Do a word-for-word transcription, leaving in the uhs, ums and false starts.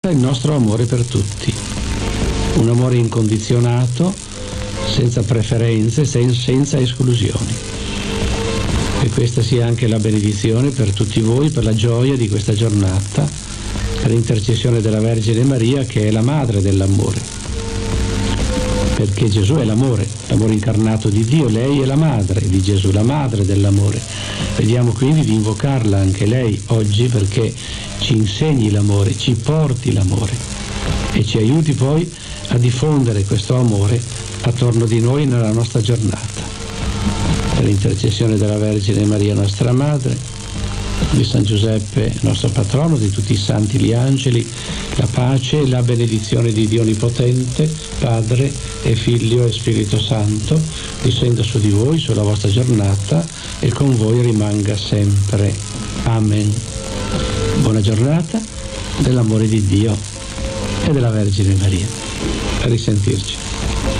il nostro amore per tutti, un amore incondizionato, senza preferenze, sen- senza esclusioni. E questa sia anche la benedizione per tutti voi, per la gioia di questa giornata, per l'intercessione della Vergine Maria, che è la madre dell'amore. Perché Gesù è l'amore, l'amore incarnato di Dio, lei è la madre di Gesù, la madre dell'amore. Vediamo quindi di invocarla anche lei oggi, perché ci insegni l'amore, ci porti l'amore e ci aiuti poi a diffondere questo amore attorno di noi nella nostra giornata. Per l'intercessione della Vergine Maria, nostra madre, di San Giuseppe, nostro patrono, di tutti i santi gli angeli, la pace e la benedizione di Dio Onnipotente, Padre e Figlio e Spirito Santo, discenda su di voi, sulla vostra giornata e con voi rimanga sempre. Amen. Buona giornata dell'amore di Dio e della Vergine Maria. A risentirci.